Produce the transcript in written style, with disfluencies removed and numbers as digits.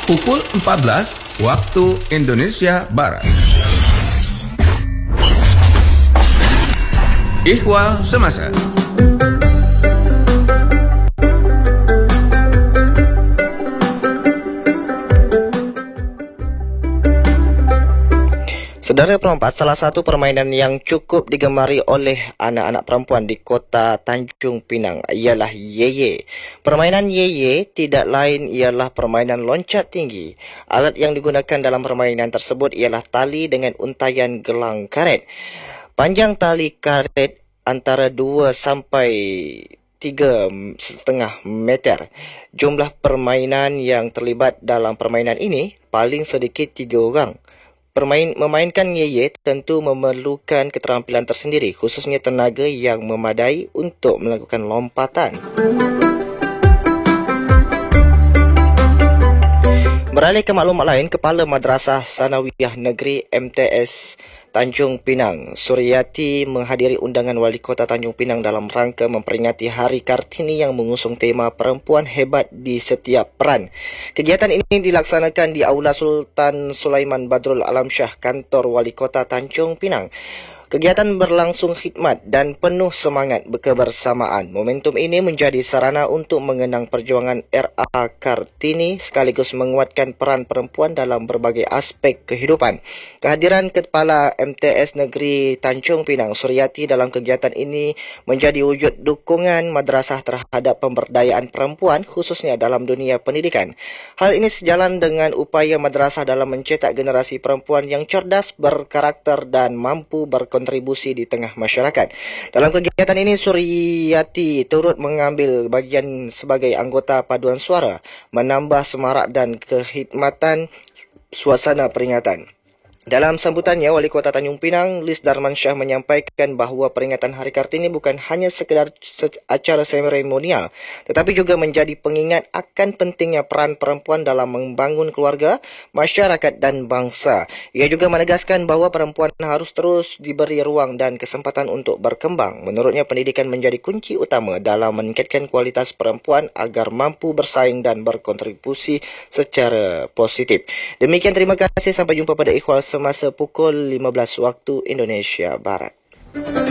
pukul 14 waktu Indonesia Barat. Ihwal Semasa. Saudara perempat, salah satu permainan yang cukup digemari oleh anak-anak perempuan di kota Tanjung Pinang ialah Yeye. Permainan Yeye tidak lain ialah permainan loncat tinggi. Alat yang digunakan dalam permainan tersebut ialah tali dengan untaian gelang karet. Panjang tali karet antara 2 sampai 3,5 meter. Jumlah permainan yang terlibat dalam permainan ini paling sedikit 3 orang. Memainkan Yeye tentu memerlukan keterampilan tersendiri, khususnya tenaga yang memadai untuk melakukan lompatan. Beralih ke maklumat lain, Kepala Madrasah Sanawiyah Negeri MTS Tanjung Pinang, Suryati, menghadiri undangan Wali Kota Tanjung Pinang dalam rangka memperingati Hari Kartini yang mengusung tema Perempuan Hebat di Setiap Peran. Kegiatan ini dilaksanakan di Aula Sultan Sulaiman Badrul Alamsyah, kantor Wali Kota Tanjung Pinang. Kegiatan berlangsung khidmat dan penuh semangat kebersamaan. Momentum ini menjadi sarana untuk mengenang perjuangan R.A. Kartini sekaligus menguatkan peran perempuan dalam berbagai aspek kehidupan. Kehadiran Kepala MTS Negeri Tanjung Pinang, Suryati, dalam kegiatan ini menjadi wujud dukungan madrasah terhadap pemberdayaan perempuan khususnya dalam dunia pendidikan. Hal ini sejalan dengan upaya madrasah dalam mencetak generasi perempuan yang cerdas, berkarakter dan mampu berkontribusi di tengah masyarakat. Dalam kegiatan ini, Suryati turut mengambil bagian sebagai anggota paduan suara, menambah semarak dan kehidmatan suasana peringatan. Dalam sambutannya, Wali Kota Tanjung Pinang, Lis Darmansyah, menyampaikan bahawa peringatan Hari Kartini bukan hanya sekedar acara seremonial, tetapi juga menjadi pengingat akan pentingnya peran perempuan dalam membangun keluarga, masyarakat dan bangsa. Ia juga menegaskan bahawa perempuan harus terus diberi ruang dan kesempatan untuk berkembang. Menurutnya, pendidikan menjadi kunci utama dalam meningkatkan kualitas perempuan agar mampu bersaing dan berkontribusi secara positif. Demikian, terima kasih. Sampai jumpa pada Ikhwal Semasa pukul 15 waktu Indonesia Barat.